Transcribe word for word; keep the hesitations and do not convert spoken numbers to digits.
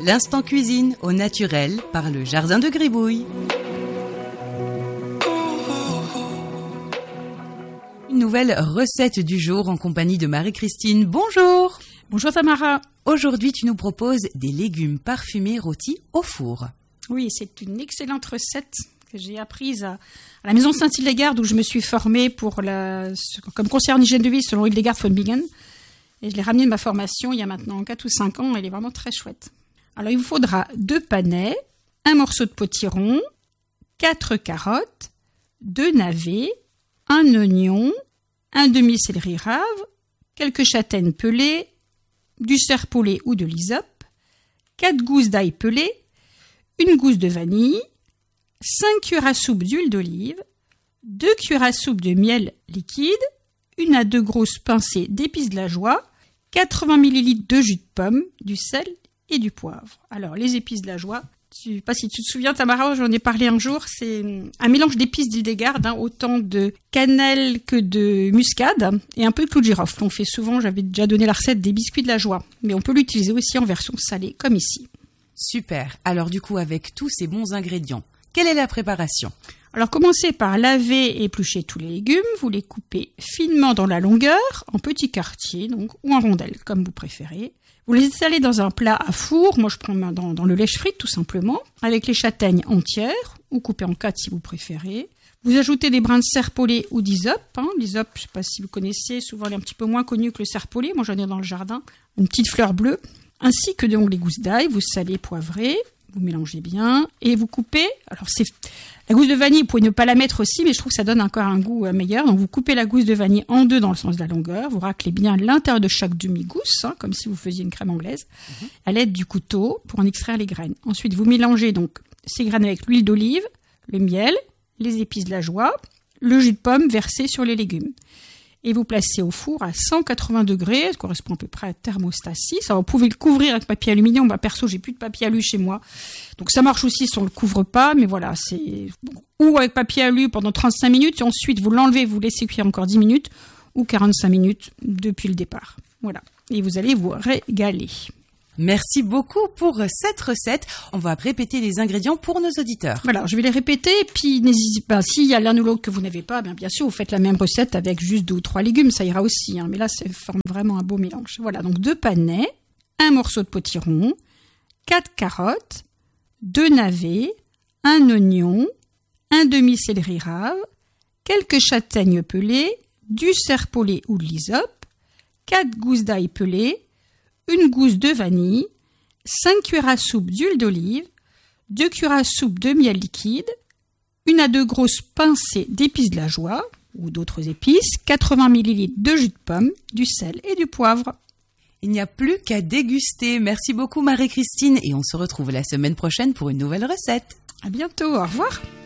l'instant cuisine au naturel par le Jardin de Gribouille. Une nouvelle recette du jour en compagnie de Marie-Christine. Bonjour. Bonjour Tamara. Aujourd'hui, tu nous proposes des légumes parfumés rôtis au four. Oui, c'est une excellente recette que j'ai apprise à, à la maison Saint-Hildegarde où je me suis formée pour la, comme conseillère en hygiène de vie selon Hildegard von Bingen. Et je l'ai ramenée de ma formation il y a maintenant quatre ou cinq ans. Elle est vraiment très chouette. Alors, il vous faudra deux panais, un morceau de potiron, quatre carottes, deux navets, un oignon, un demi-céleri rave, quelques châtaignes pelées, du serpolet ou de l'hysope, quatre gousses d'ail pelées, une gousse de vanille, cinq cuillères à soupe d'huile d'olive, deux cuillères à soupe de miel liquide, une à deux grosses pincées d'épices de la joie, quatre-vingts millilitres de jus de pomme, du sel et du poivre. Alors, les épices de la joie, je ne sais pas si tu te souviens, Tamara, j'en ai parlé un jour, c'est un mélange d'épices d'Hildegard, hein, autant de cannelle que de muscade et un peu de clou de girofle. On fait souvent, j'avais déjà donné la recette des biscuits de la joie, mais on peut l'utiliser aussi en version salée, comme ici. Super. Alors du coup, avec tous ces bons ingrédients, quelle est la préparation ? Alors commencez par laver et éplucher tous les légumes, vous les coupez finement dans la longueur, en petits quartiers donc, ou en rondelles, comme vous préférez. Vous les étalez dans un plat à four, moi je prends dans, dans le lèche-frite tout simplement, avec les châtaignes entières, ou coupées en quatre si vous préférez. Vous ajoutez des brins de serpolet ou d'hysope. Hein. L'hysope, je ne sais pas si vous connaissez, souvent elle est un petit peu moins connue que le serpolet, moi j'en ai dans le jardin, une petite fleur bleue, ainsi que donc les gousses d'ail, vous salez, poivrez, vous mélangez bien, et vous coupez, alors c'est la gousse de vanille, vous pouvez ne pas la mettre aussi, mais je trouve que ça donne encore un goût meilleur. Donc vous coupez la gousse de vanille en deux dans le sens de la longueur, vous raclez bien l'intérieur de chaque demi-gousse, hein, comme si vous faisiez une crème anglaise, mmh. à l'aide du couteau pour en extraire les graines. Ensuite, vous mélangez donc ces graines avec l'huile d'olive, le miel, les épices de la joie, le jus de pomme versé sur les légumes. Et vous placez au four à cent quatre-vingts degrés, ça correspond à peu près à thermostat six. Alors, vous pouvez le couvrir avec papier aluminium. Bah, perso, j'ai plus de papier alu chez moi. Donc, ça marche aussi si on le couvre pas, mais voilà, c'est, ou avec papier alu pendant trente-cinq minutes, et ensuite, vous l'enlevez, vous laissez cuire encore dix minutes, ou quarante-cinq minutes depuis le départ. Voilà. Et vous allez vous régaler. Merci beaucoup pour cette recette. On va répéter les ingrédients pour nos auditeurs. Voilà, je vais les répéter. Puis, n'hésitez pas, s'il y a l'un ou l'autre que vous n'avez pas, bien, bien sûr, vous faites la même recette avec juste deux ou trois légumes, ça ira aussi. Hein, mais là, ça forme vraiment un beau mélange. Voilà, donc deux panais, un morceau de potiron, quatre carottes, deux navets, un oignon, un demi-céleri rave, quelques châtaignes pelées, du serpolet ou de l'hysope, quatre gousses d'ail pelées, une gousse de vanille, cinq cuillères à soupe d'huile d'olive, deux cuillères à soupe de miel liquide, une à deux grosses pincées d'épices de la joie ou d'autres épices, quatre-vingts millilitres de jus de pomme, du sel et du poivre. Il n'y a plus qu'à déguster. Merci beaucoup Marie-Christine et on se retrouve la semaine prochaine pour une nouvelle recette. À bientôt, au revoir.